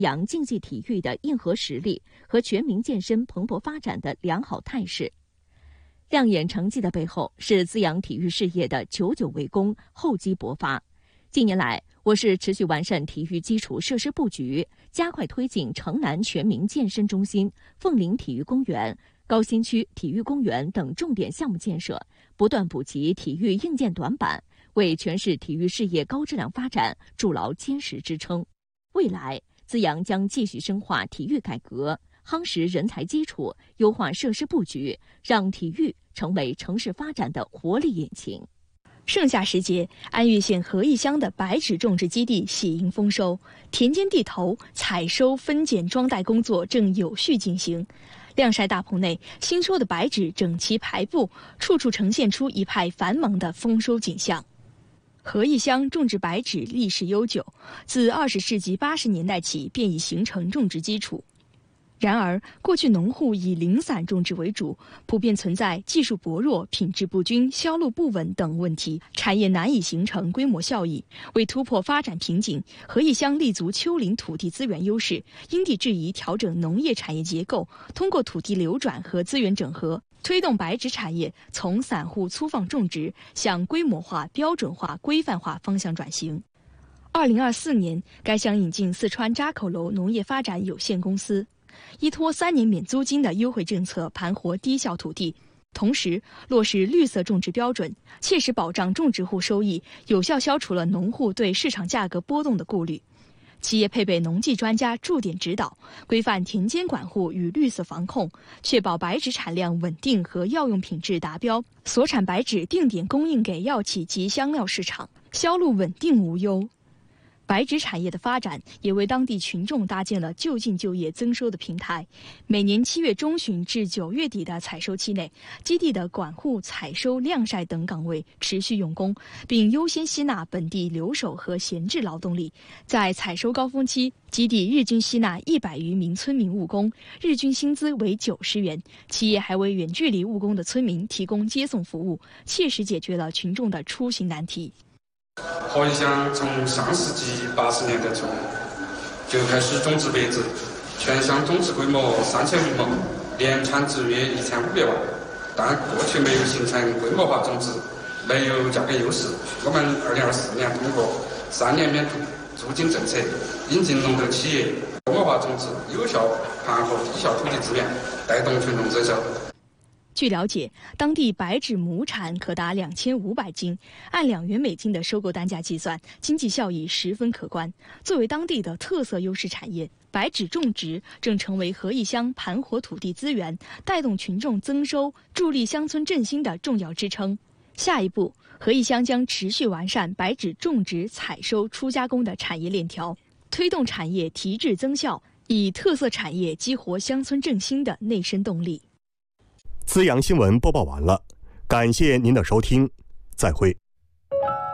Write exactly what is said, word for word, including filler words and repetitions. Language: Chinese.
养竞技体育的硬核实力和全民健身蓬勃发展的良好态势。亮眼成绩的背后是滋养体育事业的久久为功、厚积薄发。近年来，我市持续完善体育基础设施布局，加快推进城南全民健身中心、凤林体育公园、高新区体育公园等重点项目建设，不断补齐体育硬件短板，为全市体育事业高质量发展筑牢坚实支撑。未来，资阳将继续深化体育改革，夯实人才基础，优化设施布局，让体育成为城市发展的活力引擎。 盛夏时节，安岳县合义乡的白芷种植基地喜迎丰收，田间地头采收、分拣、装袋工作正有序进行。晾晒大棚内，新收的白芷整齐排布，处处呈现出一派繁忙的丰收景象。合义乡种植白芷历史悠久，自二十世纪八十年代起便已形成种植基础。然而，过去农户以零散种植为主，普遍存在技术薄弱、品质不均、销路不稳等问题，产业难以形成规模效益。为突破发展瓶颈，合义乡立足丘陵土地资源优势，因地制宜调整农业产业结构，通过土地流转和资源整合，推动白芷产业从散户粗放种植向规模化、标准化、规范化方向转型。二零二四年，该乡引进四川扎口楼农业发展有限公司，依托三年免租金的优惠政策盘活低效土地，同时落实绿色种植标准，切实保障种植户收益，有效消除了农户对市场价格波动的顾虑。企业配备农技专家驻点指导，规范田间管护与绿色防控，确保白芷产量稳定和药用品质达标，所产白芷定点供应给药企及香料市场，销路稳定无忧。白芷产业的发展也为当地群众搭建了就近就业增收的平台。每年七月中旬至九月底的采收期内，基地的管护、采收、晾晒等岗位持续用工，并优先吸纳本地留守和闲置劳动力。在采收高峰期，基地日均吸纳一百余名村民务工，日均薪资为九十元。企业还为远距离务工的村民提供接送服务，切实解决了群众的出行难题。 合义乡从上世纪八十年代初就开始种植白芷，全乡种植规模三千余亩，年产值约一千五百万。但过去没有形成规模化种植，没有价格优势。我们二零二四年通过三年免租金政策，引进龙头企业，规模化种植，有效盘活低效土地资源，带动群众增收。 据了解，当地白芷亩产可达两千五百斤，按两元美金的收购单价计算，经济效益十分可观。作为当地的特色优势产业，白芷种植正成为合义乡盘活土地资源、带动群众增收、助力乡村振兴的重要支撑。下一步，合义乡将持续完善白芷种植、采收、初加工的产业链条，推动产业提质增效，以特色产业激活乡村振兴的内生动力。 资阳新闻播报完了，感谢您的收听，再会。